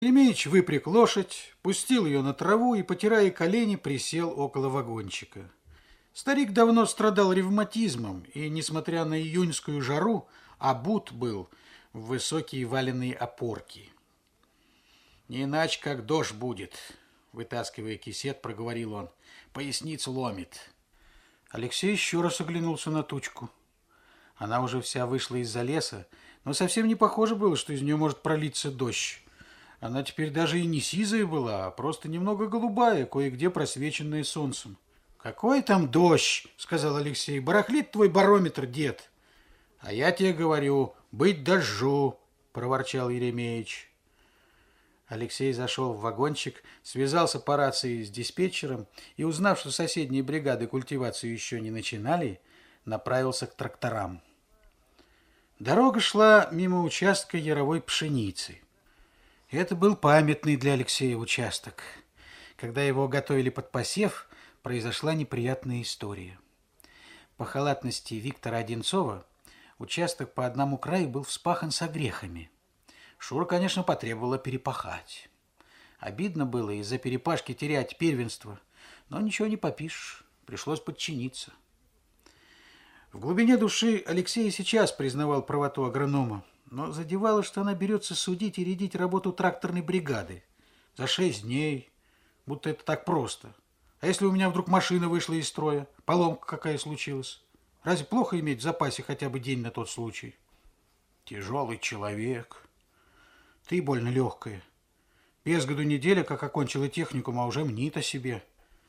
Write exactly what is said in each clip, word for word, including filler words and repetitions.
Еремеич выпряг лошадь, пустил ее на траву и, потирая колени, присел около вагончика. Старик давно страдал ревматизмом, и, несмотря на июньскую жару, обут был в высокие валеные опорки. «Не иначе, как дождь будет», — вытаскивая кисет, проговорил он. «Поясницу ломит». Алексей еще раз оглянулся на тучку. Она уже вся вышла из-за леса, но совсем не похоже было, что из нее может пролиться дождь. Она теперь даже и не сизая была, а просто немного голубая, кое-где просвеченная солнцем. «Какой там дождь?» — сказал Алексей. «Барахлит твой барометр, дед». «А я тебе говорю, быть дождю», — проворчал Еремеич. Алексей зашел в вагончик, связался по рации с диспетчером и, узнав, что соседние бригады культивацию еще не начинали, направился к тракторам. Дорога шла мимо участка яровой пшеницы. Это был памятный для Алексея участок. Когда его готовили под посев, произошла неприятная история. По халатности Виктора Одинцова участок по одному краю был вспахан с огрехами. Шура, конечно, потребовала перепахать. Обидно было из-за перепашки терять первенство, но ничего не попишешь, пришлось подчиниться. В глубине души Алексей сейчас признавал правоту агронома, но задевало, что она берется судить и рядить работу тракторной бригады. За шесть дней, будто это так просто. А если у меня вдруг машина вышла из строя, поломка какая случилась? Разве плохо иметь в запасе хотя бы день на тот случай? Тяжелый человек. Ты больно легкая. Без году неделя, как окончила техникум, а уже мнит о себе.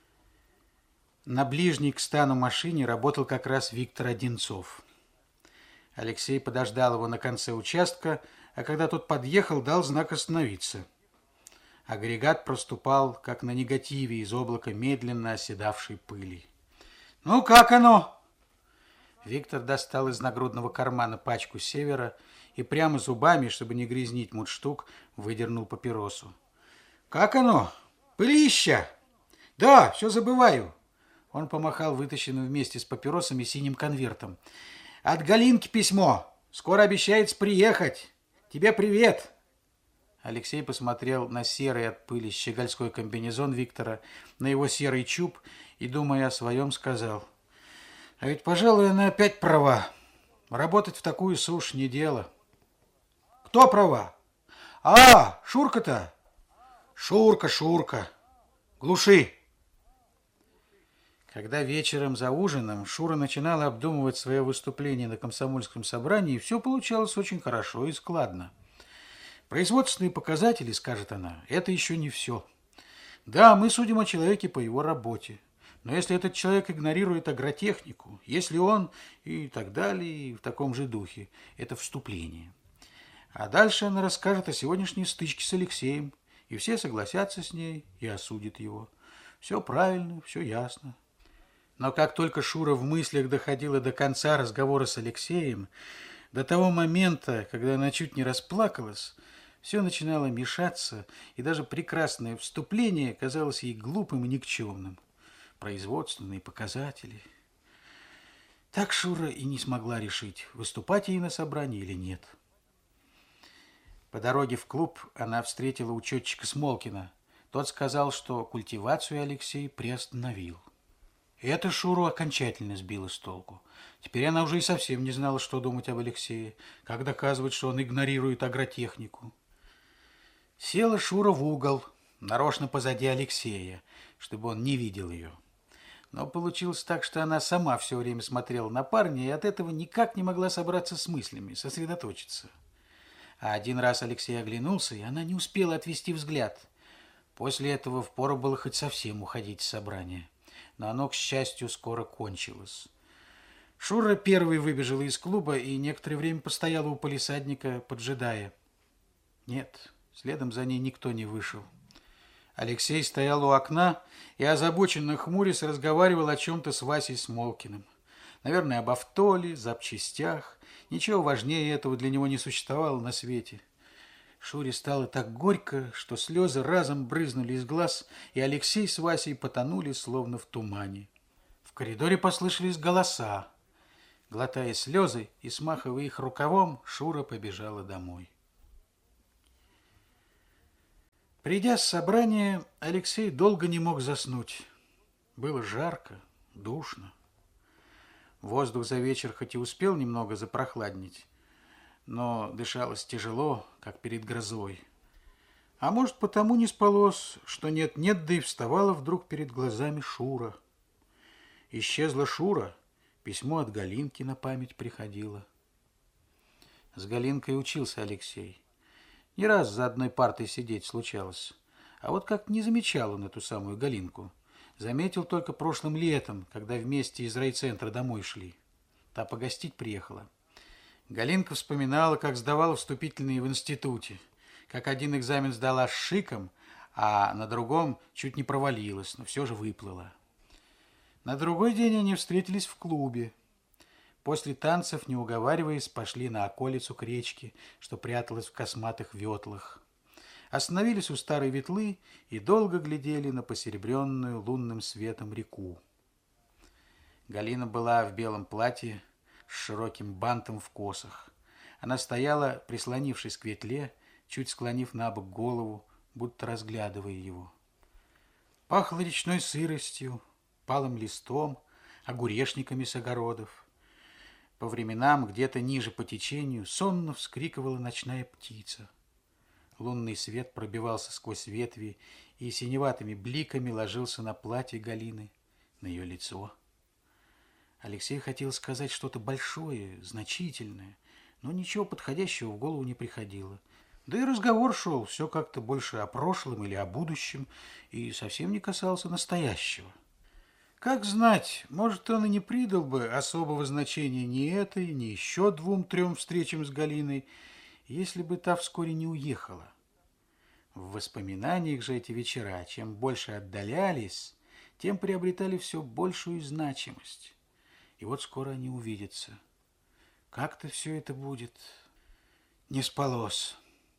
На ближней к стану машине работал как раз Виктор Одинцов. Алексей подождал его на конце участка, а когда тот подъехал, дал знак остановиться. Агрегат проступал, как на негативе из облака медленно оседавшей пыли. «Ну, как оно?» Виктор достал из нагрудного кармана пачку севера и прямо зубами, чтобы не грязнить мундштук, выдернул папиросу. «Как оно? Пылища!» «Да, все забываю!» Он помахал вытащенным вместе с папиросами синим конвертом. «От Галинки письмо. Скоро обещается приехать. Тебе привет!» Алексей посмотрел на серый от пыли щегольской комбинезон Виктора, на его серый чуб и, думая о своем, сказал: «А ведь, пожалуй, она опять права. Работать в такую сушь не дело». «Кто права?» «А, Шурка-то?» «Шурка, Шурка. Глуши». Когда вечером за ужином Шура начинала обдумывать свое выступление на комсомольском собрании, все получалось очень хорошо и складно. Производственные показатели, скажет она, это еще не все. Да, мы судим о человеке по его работе. Но если этот человек игнорирует агротехнику, если он и так далее, и в таком же духе, это вступление. А дальше она расскажет о сегодняшней стычке с Алексеем, и все согласятся с ней и осудят его. Все правильно, все ясно. Но как только Шура в мыслях доходила до конца разговора с Алексеем, до того момента, когда она чуть не расплакалась, все начинало мешаться, и даже прекрасное вступление казалось ей глупым и никчемным. Производственные показатели. Так Шура и не смогла решить, выступать ей на собрании или нет. По дороге в клуб она встретила учетчика Смолкина. Тот сказал, что культивацию Алексей приостановил. Это Шуру окончательно сбило с толку. Теперь она уже и совсем не знала, что думать об Алексее, как доказывать, что он игнорирует агротехнику. Села Шура в угол, нарочно позади Алексея, чтобы он не видел ее. Но получилось так, что она сама все время смотрела на парня и от этого никак не могла собраться с мыслями, сосредоточиться. А один раз Алексей оглянулся, и она не успела отвести взгляд. После этого впору было хоть совсем уходить с собрания. Но оно, к счастью, скоро кончилось. Шура первой выбежала из клуба и некоторое время постояла у палисадника, поджидая. Нет, следом за ней никто не вышел. Алексей стоял у окна и, озабоченно хмурясь, разговаривал о чем-то с Васей Смолкиным. Наверное, об автоле, запчастях. Ничего важнее этого для него не существовало на свете. Шуре стало так горько, что слезы разом брызнули из глаз, и Алексей с Васей потонули, словно в тумане. В коридоре послышались голоса. Глотая слезы и смахивая их рукавом, Шура побежала домой. Придя с собрания, Алексей долго не мог заснуть. Было жарко, душно. Воздух за вечер хоть и успел немного запрохладнить, но дышалось тяжело, как перед грозой. А может, потому не спалось, что нет-нет, да и вставала вдруг перед глазами Шура. Исчезла Шура, письмо от Галинки на память приходило. С Галинкой учился Алексей. Не раз за одной партой сидеть случалось. А вот как не замечал он эту самую Галинку. Заметил только прошлым летом, когда вместе из райцентра домой шли. Та погостить приехала. Галинка вспоминала, как сдавала вступительные в институте, как один экзамен сдала с шиком, а на другом чуть не провалилась, но все же выплыла. На другой день они встретились в клубе. После танцев, не уговариваясь, пошли на околицу к речке, что пряталась в косматых ветлах. Остановились у старой ветлы и долго глядели на посеребренную лунным светом реку. Галина была в белом платье с широким бантом в косах. Она стояла, прислонившись к ветле, чуть склонив на бок голову, будто разглядывая его. Пахло речной сыростью, палым листом, огурешниками с огородов. По временам, где-то ниже по течению, сонно вскрикивала ночная птица. Лунный свет пробивался сквозь ветви и синеватыми бликами ложился на платье Галины, на ее лицо. Алексей хотел сказать что-то большое, значительное, но ничего подходящего в голову не приходило. Да и разговор шел все как-то больше о прошлом или о будущем и совсем не касался настоящего. Как знать, может, он и не придал бы особого значения ни этой, ни еще двум-трем встречам с Галиной, если бы та вскоре не уехала. В воспоминаниях же эти вечера, чем больше отдалялись, тем приобретали все большую значимость. И вот скоро они увидятся. Как-то все это будет. Не спалось.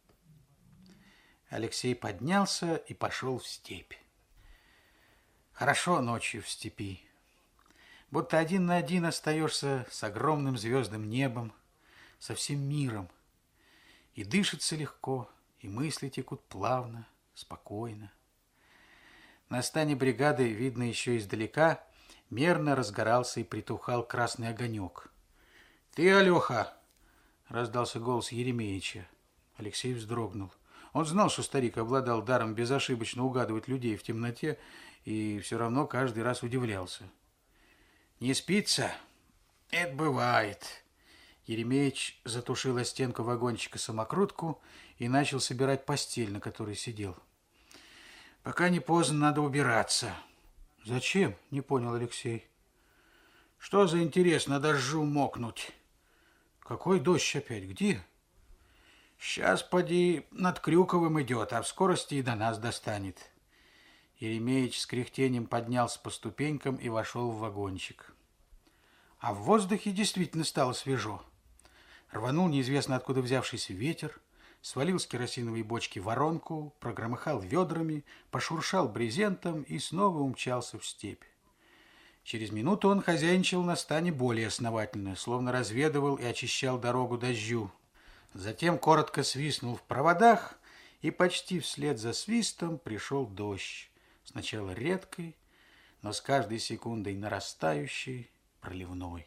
Алексей поднялся и пошел в степь. Хорошо ночью в степи. Будто один на один остаешься с огромным звездным небом, со всем миром. И дышится легко, и мысли текут плавно, спокойно. На стане бригады, видно еще издалека, мерно разгорался и притухал красный огонек. «Ты, Алеха!» — раздался голос Еремеича. Алексей вздрогнул. Он знал, что старик обладал даром безошибочно угадывать людей в темноте, и все равно каждый раз удивлялся. «Не спится? Это бывает». Еремеич затушил о стенку вагончика самокрутку и начал собирать постель, на которой сидел. «Пока не поздно, надо убираться». «Зачем?» — не понял Алексей. «Что за интерес на дождю мокнуть?» «Какой дождь опять? Где?» «Сейчас, поди, над Крюковым идет, а в скорости и до нас достанет». Еремеич с кряхтением поднялся по ступенькам и вошел в вагончик. А в воздухе действительно стало свежо. Рванул неизвестно откуда взявшийся ветер, свалил с керосиновой бочки воронку, прогромыхал ведрами, пошуршал брезентом и снова умчался в степь. Через минуту он хозяйничал на стане более основательно, словно разведывал и очищал дорогу дождю. Затем коротко свистнул в проводах, и почти вслед за свистом пришел дождь. Сначала редкой, но с каждой секундой нарастающей, проливной.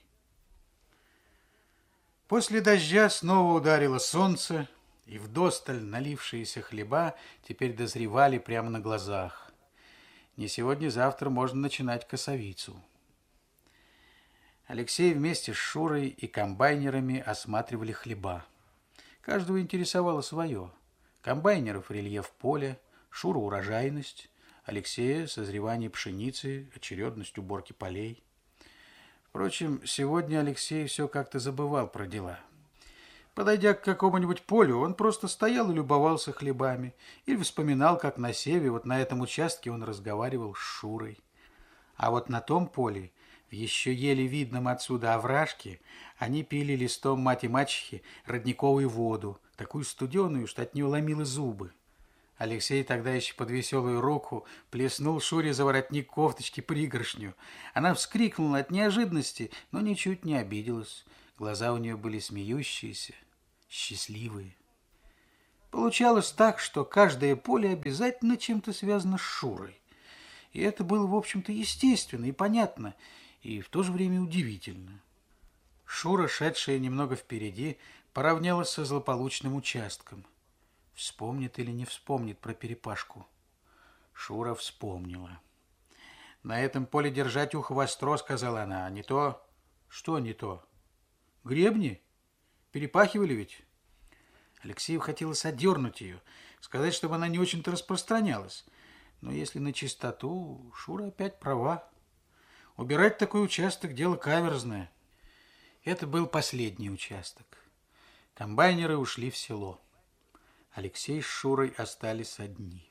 После дождя снова ударило солнце, и вдосталь налившиеся хлеба теперь дозревали прямо на глазах. Не сегодня-завтра можно начинать косовицу. Алексей вместе с Шурой и комбайнерами осматривали хлеба. Каждого интересовало свое. Комбайнеров рельеф поля, Шура урожайность, Алексея созревание пшеницы, очередность уборки полей. Впрочем, сегодня Алексей все как-то забывал про дела. Подойдя к какому-нибудь полю, он просто стоял и любовался хлебами или вспоминал, как на севе, вот на этом участке он разговаривал с Шурой. А вот на том поле, в еще еле видном отсюда овражке, они пили листом мать и мачехи родниковую воду, такую студеную, что от нее ломило зубы. Алексей тогда еще под веселую руку плеснул Шуре за воротник кофточки пригоршню. Она вскрикнула от неожиданности, но ничуть не обиделась. Глаза у нее были смеющиеся, счастливые. Получалось так, что каждое поле обязательно чем-то связано с Шурой. И это было, в общем-то, естественно и понятно, и в то же время удивительно. Шура, шедшая немного впереди, поравнялась со злополучным участком. Вспомнит или не вспомнит про перепашку? Шура вспомнила. «На этом поле держать ухо востро», — сказала она, — «а не то...» «Что не то? Гребни? Перепахивали ведь?» Алексею хотелось одернуть ее, сказать, чтобы она не очень-то распространялась. Но если на чистоту, Шура опять права. Убирать такой участок – дело каверзное. Это был последний участок. Комбайнеры ушли в село. Алексей с Шурой остались одни.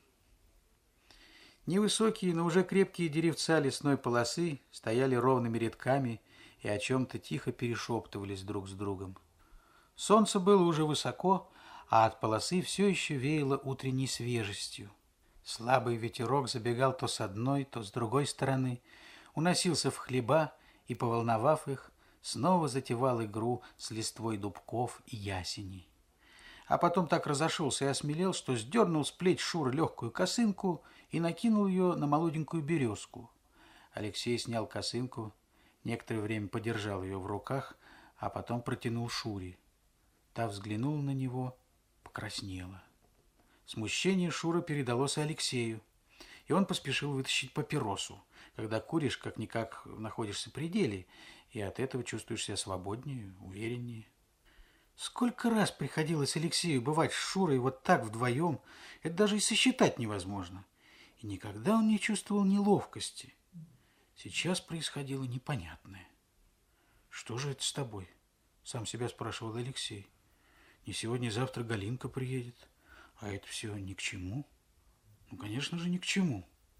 Невысокие, но уже крепкие деревца лесной полосы стояли ровными рядками и о чем-то тихо перешептывались друг с другом. Солнце было уже высоко, а от полосы все еще веяло утренней свежестью. Слабый ветерок забегал то с одной, то с другой стороны, уносился в хлеба и, поволновав их, снова затевал игру с листвой дубков и ясеней. А потом так разошелся и осмелел, что сдернул с плеч Шуры легкую косынку и накинул ее на молоденькую березку. Алексей снял косынку, некоторое время подержал ее в руках, а потом протянул Шуре. Та взглянула на него, покраснела. Смущение Шура передалось Алексею, и он поспешил вытащить папиросу. Когда куришь, как-никак находишься при деле, и от этого чувствуешь себя свободнее, увереннее. Сколько раз приходилось Алексею бывать с Шурой вот так вдвоем, это даже и сосчитать невозможно. И никогда он не чувствовал неловкости. Сейчас происходило непонятное. «Что же это с тобой?» – сам себя спрашивал Алексей. «Не сегодня-завтра Галинка приедет, а это все ни к чему». Ну, конечно же, ни к чему.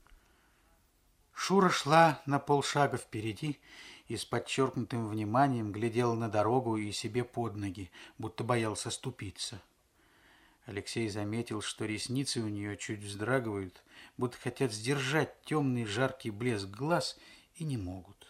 Шура шла на полшага впереди и с подчеркнутым вниманием глядела на дорогу и себе под ноги, будто боялась оступиться. Алексей заметил, что ресницы у нее чуть вздрагивают, будто хотят сдержать темный жаркий блеск глаз и не могут.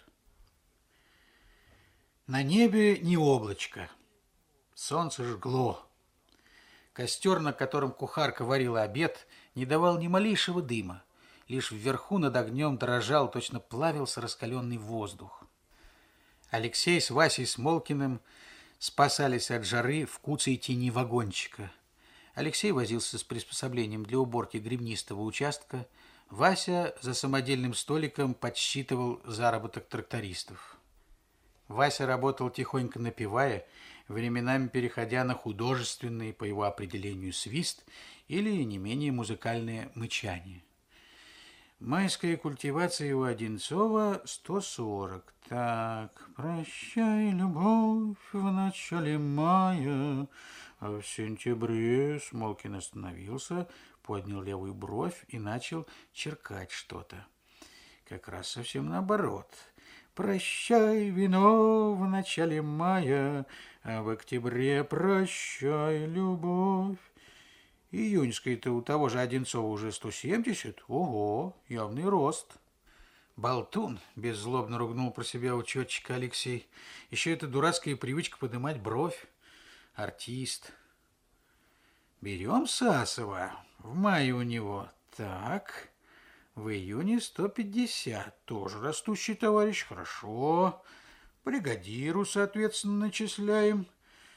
На небе не облачко. Солнце жгло. Костер, на котором кухарка варила обед, не давал ни малейшего дыма. Лишь вверху над огнем дрожал, точно плавился раскаленный воздух. Алексей с Васей Смолкиным спасались от жары в куцей тени вагончика. Алексей возился с приспособлением для уборки гребнистого участка. Вася за самодельным столиком подсчитывал заработок трактористов. Вася работал тихонько напевая, временами переходя на художественный, по его определению, свист или не менее музыкальное мычание. Майская культивация у Одинцова сто сорок. Так, прощай, любовь, в начале мая. А в сентябре Смолкин остановился, поднял левую бровь и начал черкать что-то. Как раз совсем наоборот. Прощай, вино в начале мая, а в октябре прощай, любовь. Июньской-то у того же Одинцова уже сто семьдесят. Ого, явный рост. Болтун, беззлобно ругнул про себя учетчика Алексей. Еще эта дурацкая привычка поднимать бровь. Артист. Берем Сасова. В мае у него. Так. В июне сто пятьдесят. Тоже растущий товарищ. Хорошо. Бригадиру, соответственно, начисляем.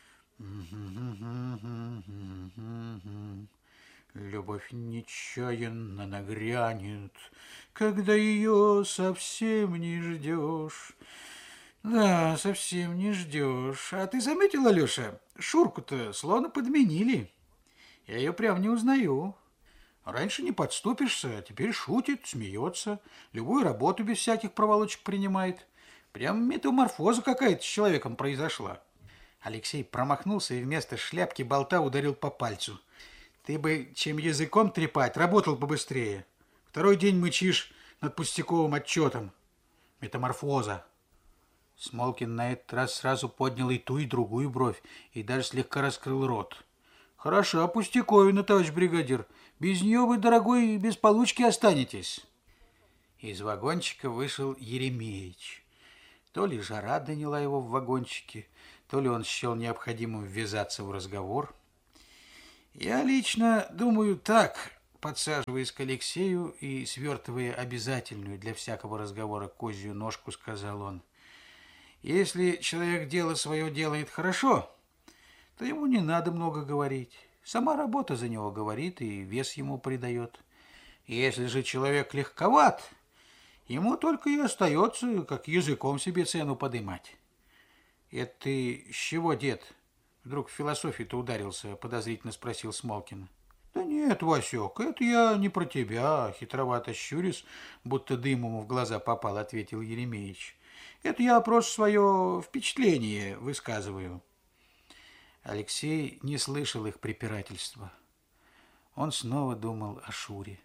Любовь нечаянно нагрянет, когда ее совсем не ждешь. Да, совсем не ждешь. А ты заметил, Алеша, Шурку-то словно подменили. Я ее прям не узнаю. Раньше не подступишься, а теперь шутит, смеется, любую работу без всяких проволочек принимает. Прям метаморфоза какая-то с человеком произошла. Алексей промахнулся и вместо шляпки болта ударил по пальцу. Ты бы, чем языком трепать, работал побыстрее. Второй день мычишь над пустяковым отчетом. Метаморфоза. Смолкин на этот раз сразу поднял и ту, и другую бровь, и даже слегка раскрыл рот. Хороша пустяковина, товарищ бригадир. Без нее вы, дорогой, без получки останетесь. Из вагончика вышел Еремеич. То ли жара доняла его в вагончике, то ли он счел необходимым ввязаться в разговор. Я лично думаю так, подсаживаясь к Алексею и свертывая обязательную для всякого разговора козью ножку, сказал он. Если человек дело свое делает хорошо, то ему не надо много говорить. Сама работа за него говорит и вес ему придает. Если же человек легковат, ему только и остается, как языком себе цену подымать. Это ты с чего, дед? Вдруг в философию-то ударился, подозрительно спросил Смолкин. Да нет, Васек, это я не про тебя, хитровато щурясь, будто дым ему в глаза попал, ответил Еремеевич. Это я просто свое впечатление высказываю. Алексей не слышал их препирательства. Он снова думал о Шуре.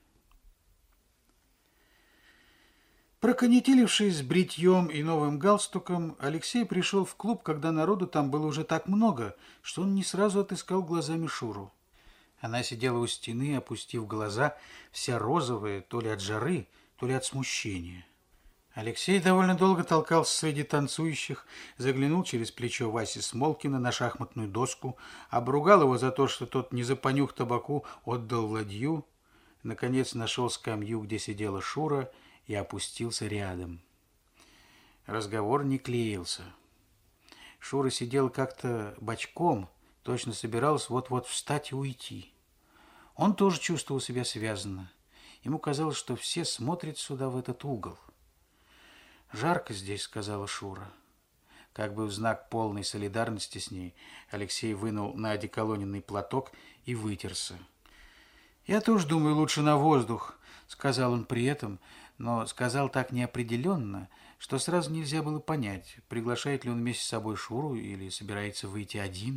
Проконетелившись с бритьем и новым галстуком, Алексей пришел в клуб, когда народу там было уже так много, что он не сразу отыскал глазами Шуру. Она сидела у стены, опустив глаза, вся розовая, то ли от жары, то ли от смущения. Алексей довольно долго толкался среди танцующих, заглянул через плечо Васи Смолкина на шахматную доску, обругал его за то, что тот не за понюх табаку отдал ладью, наконец нашел скамью, где сидела Шура, и опустился рядом. Разговор не клеился. Шура сидела как-то бочком, точно собиралась вот-вот встать и уйти. Он тоже чувствовал себя связанно. Ему казалось, что все смотрят сюда, в этот угол. «Жарко здесь», — сказала Шура. Как бы в знак полной солидарности с ней, Алексей вынул на одеколоненный платок и вытерся. «Я тоже думаю, лучше на воздух», — сказал он при этом, но сказал так неопределенно, что сразу нельзя было понять, приглашает ли он вместе с собой Шуру или собирается выйти один.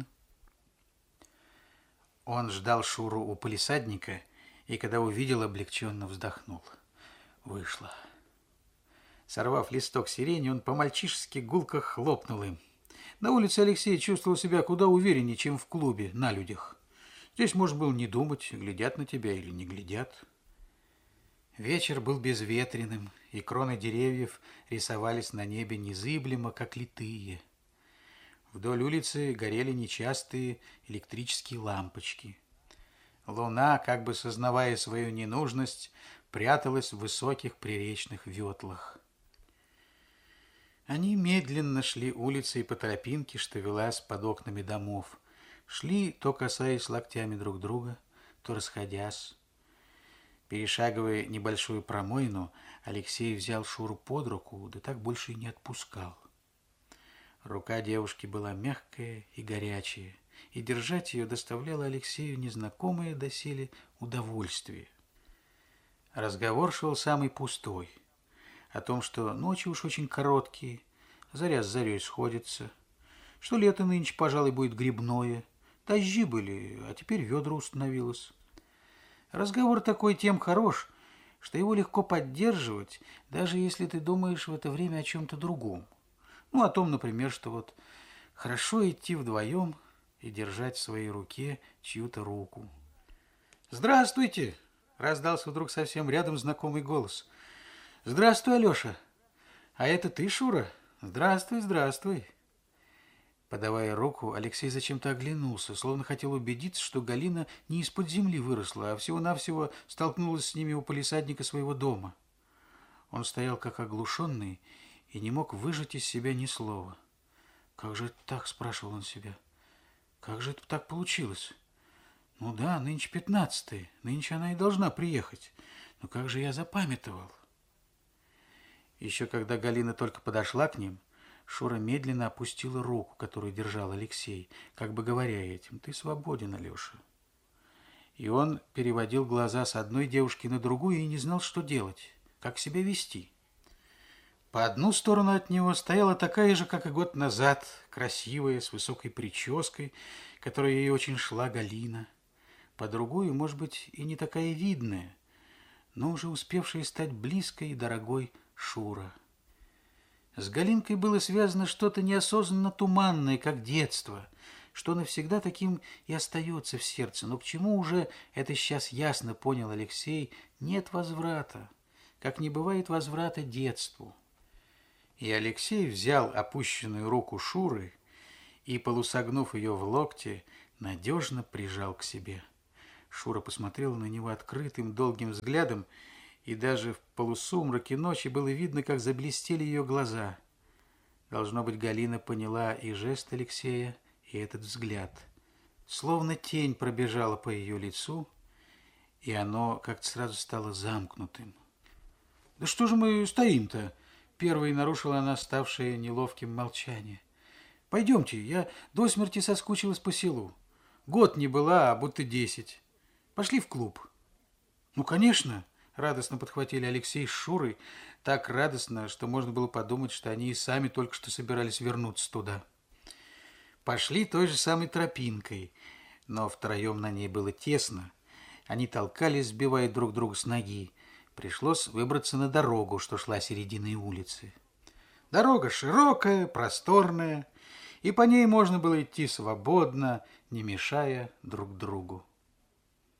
Он ждал Шуру у палисадника и, когда увидел, облегченно вздохнул. Вышла. Сорвав листок сирени, он по-мальчишески гулко хлопнул им. На улице Алексей чувствовал себя куда увереннее, чем в клубе, на людях. Здесь можно было не думать, глядят на тебя или не глядят. Вечер был безветренным, и кроны деревьев рисовались на небе незыблемо, как литые. Вдоль улицы горели нечастые электрические лампочки. Луна, как бы сознавая свою ненужность, пряталась в высоких приречных ветлах. Они медленно шли улицей по тропинке, что велась под окнами домов. Шли, то касаясь локтями друг друга, то расходясь. Перешагивая небольшую промоину, Алексей взял Шуру под руку, да так больше и не отпускал. Рука девушки была мягкая и горячая, и держать ее доставляло Алексею незнакомое доселе удовольствие. Разговор шел самый пустой, о том, что ночи уж очень короткие, заря с зарей сходится, что лето нынче, пожалуй, будет грибное, дожди были, а теперь ведра установилось. Разговор такой тем хорош, что его легко поддерживать, даже если ты думаешь в это время о чем-то другом. Ну, о том, например, что вот хорошо идти вдвоем и держать в своей руке чью-то руку. «Здравствуйте!» — раздался вдруг совсем рядом знакомый голос. «Здравствуй, Алеша! А это ты, Шура? Здравствуй, здравствуй!» Подавая руку, Алексей зачем-то оглянулся, словно хотел убедиться, что Галина не из-под земли выросла, а всего-навсего столкнулась с ними у палисадника своего дома. Он стоял как оглушенный и не мог выжать из себя ни слова. «Как же это так?» – спрашивал он себя. «Как же это так получилось? Ну да, нынче пятнадцатое, нынче она и должна приехать. Но как же я запамятовал?» Еще когда Галина только подошла к ним, Шура медленно опустила руку, которую держал Алексей, как бы говоря этим: «Ты свободен, Алеша». И он переводил глаза с одной девушки на другую и не знал, что делать, как себя вести. По одну сторону от него стояла такая же, как и год назад, красивая, с высокой прической, которая ей очень шла, Галина. По другую, может быть, и не такая видная, но уже успевшая стать близкой и дорогой Шура. С Галинкой было связано что-то неосознанно туманное, как детство, что навсегда таким и остается в сердце. Но к чему уже, это сейчас ясно понял Алексей, нет возврата, как не бывает возврата детству. И Алексей взял опущенную руку Шуры и, полусогнув ее в локте, надежно прижал к себе. Шура посмотрела на него открытым, долгим взглядом, и даже в полусумраке ночи было видно, как заблестели ее глаза. Должно быть, Галина поняла и жест Алексея, и этот взгляд. Словно тень пробежала по ее лицу, и оно как-то сразу стало замкнутым. «Да что же мы стоим-то?» Первой нарушила она ставшее неловким молчание. «Пойдемте, я до смерти соскучилась по селу. Год не была, а будто десять. Пошли в клуб». «Ну, конечно!» — радостно подхватили Алексей с Шурой. Так радостно, что можно было подумать, что они и сами только что собирались вернуться туда. Пошли той же самой тропинкой, но втроем на ней было тесно. Они толкались, сбивая друг друга с ноги. Пришлось выбраться на дорогу, что шла серединой улицы. Дорога широкая, просторная, и по ней можно было идти свободно, не мешая друг другу.